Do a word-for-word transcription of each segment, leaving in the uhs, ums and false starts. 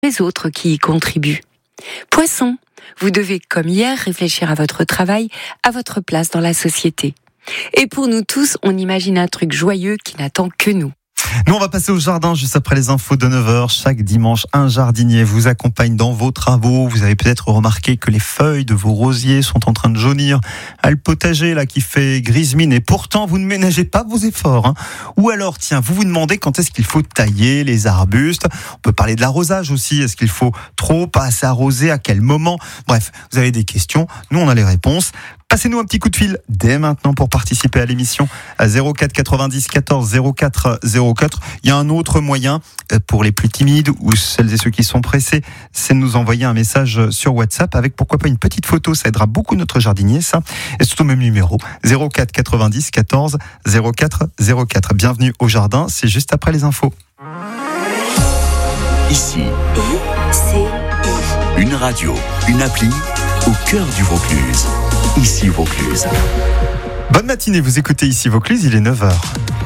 les autres qui y contribuent. Poisson, vous devez, comme hier, réfléchir à votre travail, à votre place dans la société. Et pour nous tous, on imagine un truc joyeux qui n'attend que nous. Nous, on va passer au jardin juste après les infos de neuf heures. Chaque dimanche, un jardinier vous accompagne dans vos travaux. Vous avez peut-être remarqué que les feuilles de vos rosiers sont en train de jaunir. Ah, le potager là qui fait grise mine, et pourtant vous ne ménagez pas vos efforts. Hein. Ou alors, tiens, vous vous demandez quand est-ce qu'il faut tailler les arbustes. On peut parler de l'arrosage aussi. Est-ce qu'il faut trop, pas assez arroser, à quel moment? Bref, vous avez des questions. Nous, on a les réponses. Passez-nous un petit coup de fil dès maintenant pour participer à l'émission à zéro quatre quatre-vingt-dix quatorze zéro quatre zéro quatre. Il y a un autre moyen pour les plus timides ou celles et ceux qui sont pressés, c'est de nous envoyer un message sur WhatsApp avec pourquoi pas une petite photo. Ça aidera beaucoup notre jardinier, ça. Et c'est au même numéro, zéro quatre quatre-vingt-dix quatorze zéro quatre zéro quatre. Bienvenue au jardin, c'est juste après les infos. Ici, I-C-I. Une radio, une appli au cœur du Vaucluse. Ici Vaucluse. Bonne matinée, vous écoutez Ici Vaucluse, il est neuf heures.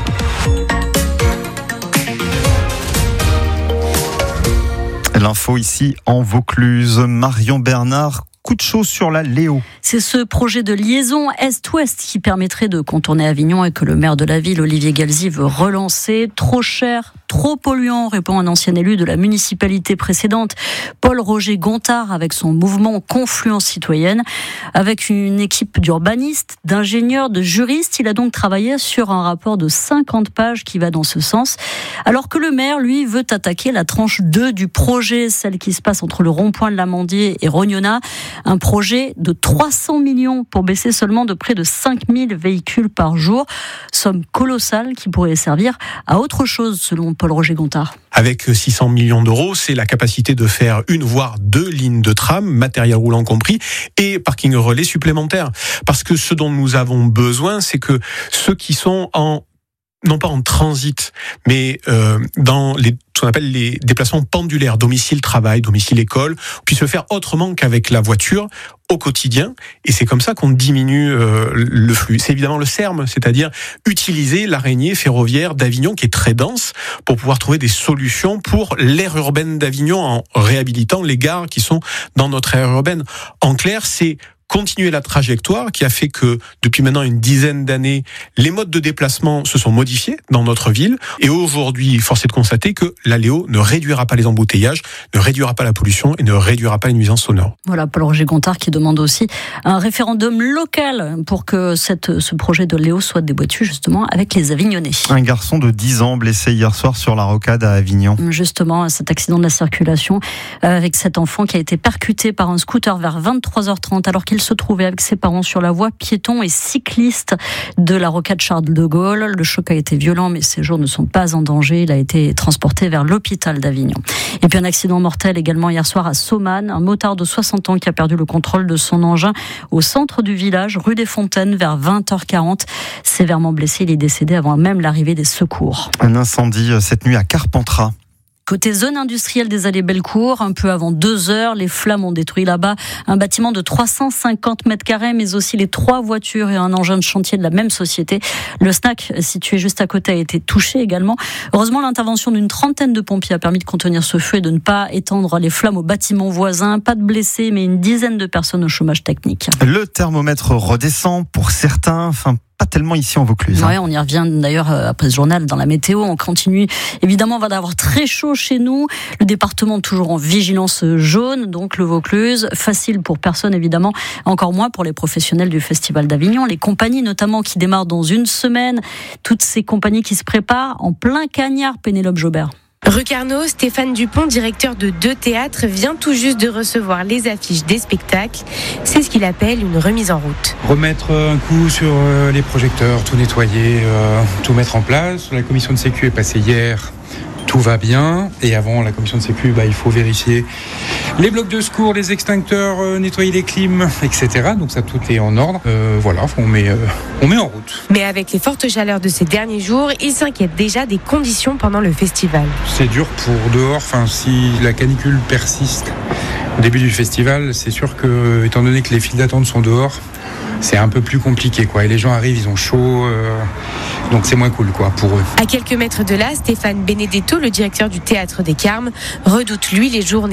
L'info ici en Vaucluse, Marion Bernard. Coup de chaud sur la Léo. C'est ce projet de liaison Est-Ouest qui permettrait de contourner Avignon et que le maire de la ville, Olivier Galzi, veut relancer. Trop cher, trop polluant, répond un ancien élu de la municipalité précédente, Paul-Roger Gontard, avec son mouvement Confluence Citoyenne. Avec une équipe d'urbanistes, d'ingénieurs, de juristes, il a donc travaillé sur un rapport de cinquante pages qui va dans ce sens. Alors que le maire, lui, veut attaquer la tranche deux du projet, celle qui se passe entre le rond-point de l'Amandier et Rognona. Un projet de trois cents millions pour baisser seulement de près de cinq mille véhicules par jour. Somme colossale qui pourrait servir à autre chose selon Paul-Roger Gontard. Avec six cents millions d'euros, c'est la capacité de faire une voire deux lignes de tram, matériel roulant compris, et parking relais supplémentaires. Parce que ce dont nous avons besoin, c'est que ceux qui sont en non pas en transit, mais euh, dans les, ce qu'on appelle les déplacements pendulaires, domicile-travail, domicile-école, puissent se faire autrement qu'avec la voiture au quotidien. Et c'est comme ça qu'on diminue euh, le flux. C'est évidemment le SERM, c'est-à-dire utiliser l'araignée ferroviaire d'Avignon, qui est très dense, pour pouvoir trouver des solutions pour l'aire urbaine d'Avignon en réhabilitant les gares qui sont dans notre aire urbaine. En clair, c'est continuer la trajectoire qui a fait que depuis maintenant une dizaine d'années, les modes de déplacement se sont modifiés dans notre ville. Et aujourd'hui, force est de constater que la Léo ne réduira pas les embouteillages, ne réduira pas la pollution et ne réduira pas les nuisances sonores. Voilà, Paul-Roger Gontard qui demande aussi un référendum local pour que cette, ce projet de Léo soit débattu justement avec les Avignonnais. Un garçon de dix ans blessé hier soir sur la rocade à Avignon. Justement, cet accident de la circulation avec cet enfant qui a été percuté par un scooter vers vingt-trois heures trente alors qu'il Il se trouvait avec ses parents sur la voie piéton et cycliste de la rocade Charles de Gaulle. Le choc a été violent, mais ses jours ne sont pas en danger. Il a été transporté vers l'hôpital d'Avignon. Et puis un accident mortel également hier soir à Saumanne. Un motard de soixante ans qui a perdu le contrôle de son engin au centre du village, rue des Fontaines, vers vingt heures quarante. Sévèrement blessé, il est décédé avant même l'arrivée des secours. Un incendie cette nuit à Carpentras. Côté zone industrielle des Allées Bellecour, un peu avant deux heures, les flammes ont détruit là-bas un bâtiment de trois cent cinquante mètres carrés, mais aussi les trois voitures et un engin de chantier de la même société. Le snack situé juste à côté a été touché également. Heureusement, l'intervention d'une trentaine de pompiers a permis de contenir ce feu et de ne pas étendre les flammes aux bâtiments voisins. Pas de blessés, mais une dizaine de personnes au chômage technique. Le thermomètre redescend pour certains, enfin pas tellement ici en Vaucluse. Ouais, on y revient d'ailleurs après ce journal dans la météo. On continue. Évidemment, on va avoir très chaud chez nous. Le département toujours en vigilance jaune, donc le Vaucluse. Facile pour personne, évidemment. Encore moins pour les professionnels du Festival d'Avignon. Les compagnies, notamment, qui démarrent dans une semaine. Toutes ces compagnies qui se préparent en plein cagnard, Pénélope Jobert. Rue Carnot, Stéphane Dupont, directeur de deux théâtres, vient tout juste de recevoir les affiches des spectacles. C'est ce qu'il appelle une remise en route. Remettre un coup sur les projecteurs, tout nettoyer, euh, tout mettre en place. La commission de sécu est passée hier. Tout va bien. Et avant la commission de sécu, bah, il faut vérifier les blocs de secours, les extincteurs, euh, nettoyer les clims, et cetera. Donc ça, tout est en ordre. Euh, voilà, on met, euh, on met en route. Mais avec les fortes chaleurs de ces derniers jours, il s'inquiète déjà des conditions pendant le festival. C'est dur pour dehors. Enfin, si la canicule persiste au début du festival, c'est sûr que, étant donné que les files d'attente sont dehors, c'est un peu plus compliqué, quoi. Et les gens arrivent, ils ont chaud, euh, donc c'est moins cool, quoi, pour eux. À quelques mètres de là, Stéphane Benedetto, le directeur du Théâtre des Carmes, redoute, lui, les journées